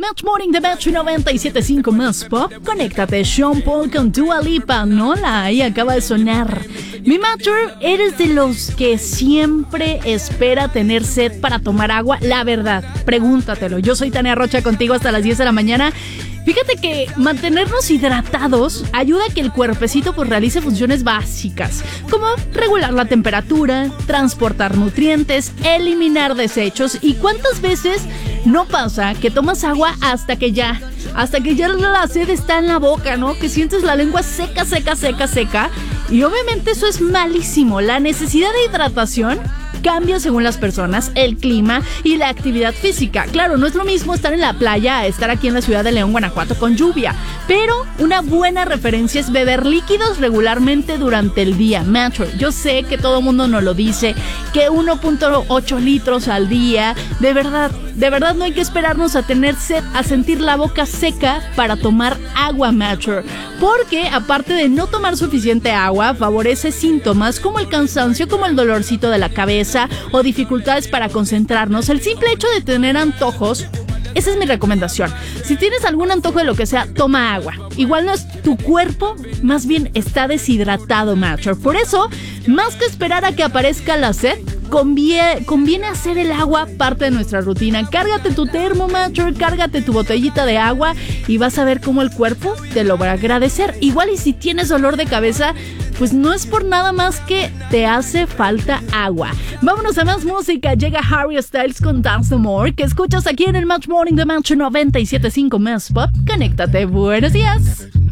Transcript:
Match Morning de Match 97.5 más pop. Conéctate, Sean Paul con Dua Lipa. Nola, ahí acaba de sonar. Mi Matcher, ¿eres de los que siempre espera tener sed para tomar agua? La verdad, pregúntatelo. Yo soy Tania Rocha contigo hasta las 10 de la mañana. Fíjate que mantenernos hidratados ayuda a que el cuerpecito pues realice funciones básicas, como regular la temperatura, transportar nutrientes, eliminar desechos. ¿Y cuántas veces no pasa que tomas agua hasta que ya la sed está en la boca, ¿no? Que sientes la lengua seca? Y obviamente eso es malísimo. La necesidad de hidratación cambia según las personas, el clima y la actividad física. Claro, no es lo mismo estar en la playa a estar aquí en la ciudad de León, Guanajuato con lluvia, pero una buena referencia es beber líquidos regularmente durante el día. Macho, yo sé que todo el mundo nos lo dice, que 1.8 litros al día. De verdad no hay que esperarnos a tener sed, a sentir la boca seca para tomar agua, macho, porque aparte de no tomar suficiente agua, favorece síntomas como el cansancio, como el dolorcito de la cabeza o dificultades para concentrarnos. El simple hecho de tener antojos, esa es mi recomendación. Si tienes algún antojo de lo que sea, toma agua. Igual no es tu cuerpo, más bien está deshidratado, macho. Por eso, más que esperar a que aparezca la sed, conviene hacer el agua parte de nuestra rutina. Cárgate tu termo, macho, cárgate tu botellita de agua y vas a ver cómo el cuerpo te lo va a agradecer. Igual y si tienes dolor de cabeza, pues no es por nada más que te hace falta agua. Vámonos a más música. Llega Harry Styles con Dance No More, que escuchas aquí en el Match Morning de Match 97.5 Más Pop. Conéctate. Buenos días.